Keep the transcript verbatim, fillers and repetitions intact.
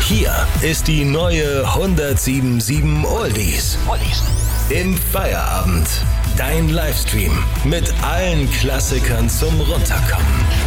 Hier ist die neue hundertsieben Komma sieben Oldies. Im Feierabend. Dein Livestream mit allen Klassikern zum Runterkommen.